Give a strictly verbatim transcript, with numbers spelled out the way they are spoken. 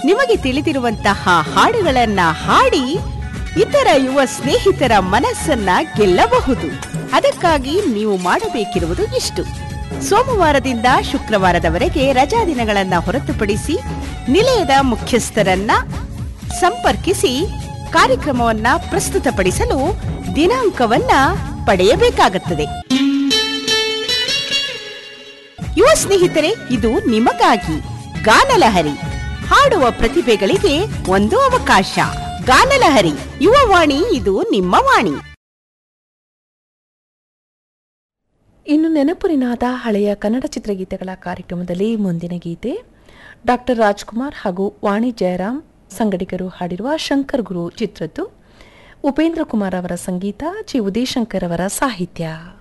ನಿಮಗೆ ತಿಳಿದಿರುವಂತಹ ಹಾಡುಗಳನ್ನ ಹಾಡಿ ಇತರ ಯುವ ಸ್ನೇಹಿತರ ಮನಸ್ಸನ್ನ ಗೆಲ್ಲಬಹುದು. ಅದಕ್ಕಾಗಿ ನೀವು ಮಾಡಬೇಕಿರುವುದು ಇಷ್ಟು: ಸೋಮವಾರದಿಂದ ಶುಕ್ರವಾರದವರೆಗೆ ರಜಾ ದಿನಗಳನ್ನ ಹೊರತುಪಡಿಸಿ ನಿಲಯದ ಮುಖ್ಯಸ್ಥರನ್ನ ಸಂಪರ್ಕಿಸಿ ಕಾರ್ಯಕ್ರಮವನ್ನ ಪ್ರಸ್ತುತಪಡಿಸಲು ದಿನಾಂಕವನ್ನ ಪಡೆಯಬೇಕಾಗುತ್ತದೆ. ಯುವ ಸ್ನೇಹಿತರೆ, ಇದು ನಿಮಗಾಗಿ ಗಾನಲಹರಿ. ಹಾಡುವ ಪ್ರತಿಭೆಗಳಿಗೆ ಒಂದು ಅವಕಾಶ. ಗಾನಲಹರಿ ಯುವವಾಣಿ, ಇದು ನಿಮ್ಮ ವಾಣಿ. ಇನ್ನು ನೆನಪುರಿನಾದ ಹಳೆಯ ಕನ್ನಡ ಚಿತ್ರಗೀತೆಗಳ ಕಾರ್ಯಕ್ರಮದಲ್ಲಿ ಮುಂದಿನ ಗೀತೆ ಡಾಕ್ಟರ್ ರಾಜ್ಕುಮಾರ್ ಹಾಗೂ ವಾಣಿ ಜಯರಾಮ್ ಸಂಗಡಿಗರು ಹಾಡಿರುವ ಶಂಕರ್ ಗುರು ಚಿತ್ರದ್ದು. ಉಪೇಂದ್ರ ಕುಮಾರ್ ಅವರ ಸಂಗೀತ, ಜಿ ಉದಯಶಂಕರ್ ಅವರ ಸಾಹಿತ್ಯ.